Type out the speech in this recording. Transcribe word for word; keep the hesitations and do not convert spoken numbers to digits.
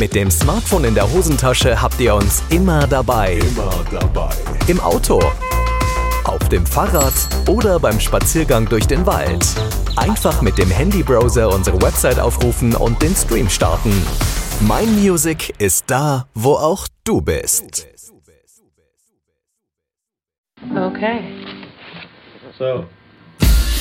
Mit dem Smartphone in der Hosentasche habt ihr uns immer dabei. Immer dabei. Im Auto, auf dem Fahrrad oder beim Spaziergang durch den Wald. Einfach mit dem Handybrowser unsere Website aufrufen und den Stream starten. Mein Music ist da, wo auch du bist. Okay. So.